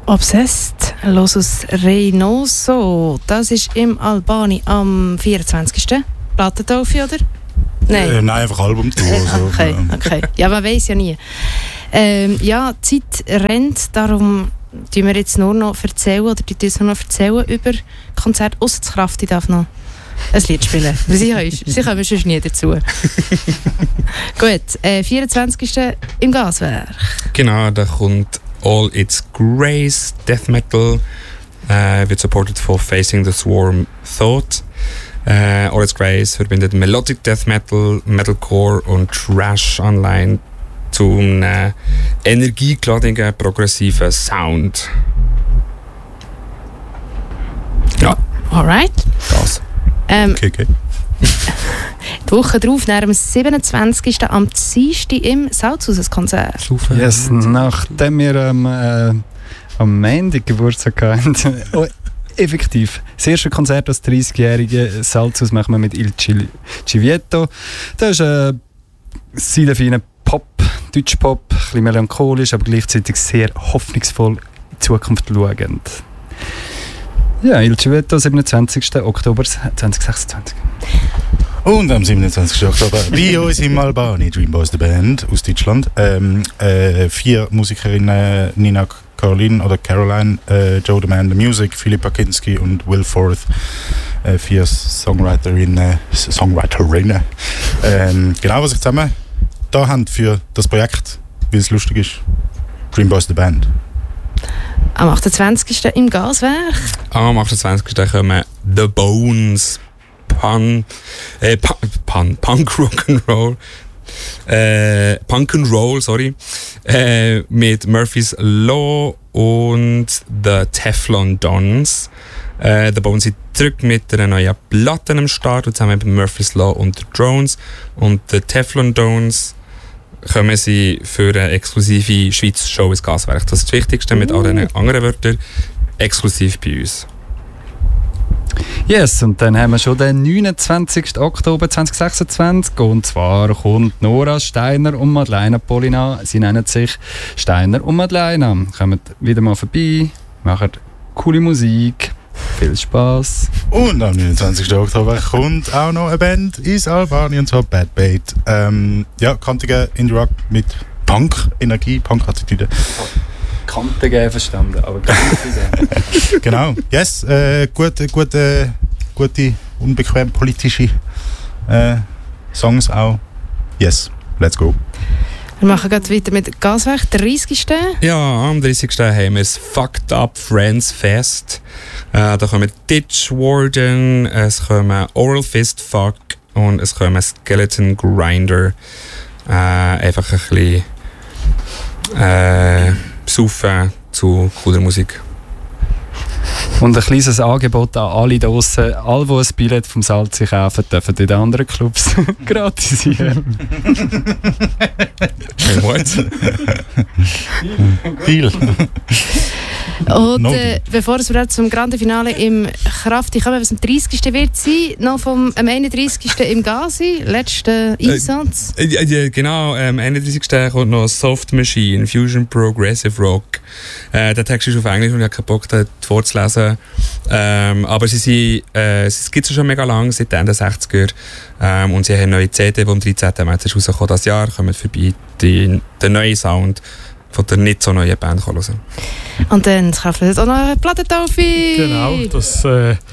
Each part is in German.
Obsessed, Los Reynoso. Das ist im Albani am 24. Plattentaufe, oder? Nein, einfach Albumtour. Okay. Ja, man weiss ja nie. Ja, die Zeit rennt, darum tun wir jetzt nur noch erzählen, oder die uns nur noch erzählen über Konzerte. Ausser das Krafti darf noch ein Lied spielen. Sie kommen sonst nie dazu. Gut, 24. im Gaswerk. Genau, da kommt All Its Grace, Death Metal, wird supported von Facing the Swarm Thought. All Its Grace verbindet Melodic Death Metal, Metalcore und Trash online zum energiegeladenen, progressiven Sound. Ja. Alright. Das. Okay. Die Woche darauf, nach dem 27. am Dienstag im Salzhaus ein Konzert. Yes, nachdem wir am Montag Geburtstag hatten. Effektiv. Das erste Konzert als 30-jährige Salzhaus machen wir mit Il Civieto. Das ist seelenfeiner Pop, Deutschpop, ein bisschen melancholisch, aber gleichzeitig sehr hoffnungsvoll in die Zukunft schauend. Ja, Il Civieto, 27. Oktober 2026. Und am 27. Oktober bei uns im Albani, Dreamboys the Band aus Deutschland. 4 Musikerinnen, Nina Caroline, Joe the Man the Music, Philippa Kinski und Will Forth. 4 Songwriterinnen. Genau, was ich zusammen da haben für das Projekt, weil es lustig ist. Dreamboys the Band. Am 28. im Gaswerk. Am 28. kommen The Bones, Punk Rock'n'Roll, mit Murphy's Law und The Teflon Dons. The Bones sind zurück mit einer neuen Platte am Start und zusammen mit Murphy's Law und The Drones. Und The Teflon Dons kommen sie für eine exklusive Schweizer Show ins Gaswerk. Das ist das Wichtigste, mit all den anderen Wörtern exklusiv bei uns. Yes, und dann haben wir schon den 29. Oktober 2026 und zwar kommt Nora Steiner und Madeleine Polina. Sie nennen sich Steiner und Madeleine. Kommt wieder mal vorbei, machen coole Musik. Viel Spaß. Und am 29. Oktober kommt auch noch eine Band ins Albani, und zwar Bad Bait. Kantige Indie-Rock mit Punk-Energie, Punk-Attitüde. Kante geben verstanden, aber Kante Genau, yes, gute, unbequem politische Songs auch. Yes, let's go. Wir machen gerade weiter mit Gaswerk, 30. Ja, am 30. haben wir das Fucked Up Friends Fest. Da kommen Ditch Warden, es kommen Oral Fist Fuck und es kommen Skeleton Grinder. Einfach ein bisschen saufen zu cooler Musik. Und ein kleines Angebot an alle draussen. Alle, die ein Billett vom Salzig kaufen, dürfen in den anderen Clubs gratisieren. What? Deal. Und bevor wir zum Grande Finale im Krafti kommen, was am 30. wird sein, noch am 31. im Gazi, letzter Einsatz. Genau, am 31. kommt noch Soft Machine, Fusion Progressive Rock. Der Text ist auf Englisch und ich habe keinen Bock, das vorzulesen. Aber es gibt es schon mega lang, seit den 60er. Und sie haben eine neue CD, die am 13. März ist rausgekommen dieses Jahr. Kommt vorbei, den neuen Sound von der nicht so neuen Band hören. Und dann kaufen wir auch noch eine Plattentaufe. Genau, das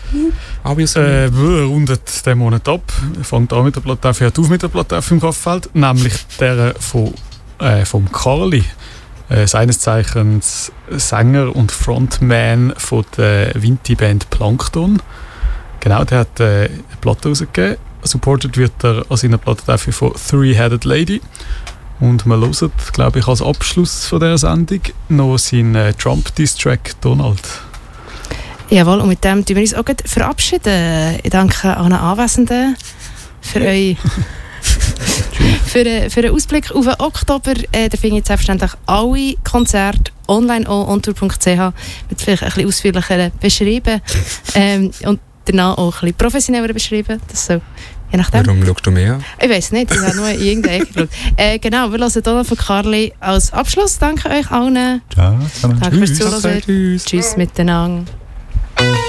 rundet den Monat ab. Fängt an mit der Plattentaufe, hört auf mit der Plattentaufe im Kraftfeld, nämlich der vom Carly. Seines Zeichens Sänger und Frontman von der Vinti-Band Plankton. Genau, der hat eine Platte rausgegeben. Supported wird er an seiner Plattentaufe von Three-Headed Lady. Und wir hören, glaube ich, als Abschluss von dieser Sendung noch seinen Trump-Diss-Track «Donald». Jawohl, und mit dem tun wir uns auch verabschieden. Ich danke allen Anwesenden für euch. für einen Ausblick auf den Oktober. Da findet ihr selbstverständlich alle Konzerte online auch ontour.ch mit vielleicht ein bisschen ausführlicher beschrieben und danach auch ein bisschen professioneller beschrieben. Das soll Je nachdem. Warum schaust du mehr? Ich weiß nicht, ich habe nur in irgendeine Ecke geschaut. Genau, wir hören hier noch von Carly als Abschluss. Danke euch allen. Ciao zusammen. Danke fürs Zuhören. Tschüss miteinander.